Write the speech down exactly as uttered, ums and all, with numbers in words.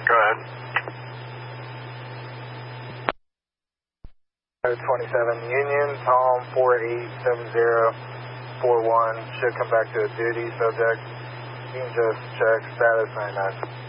Go ahead. twenty-seven Union, Tom four eight seven zero four one should come back to duty subject. You can just check status ninety-nine.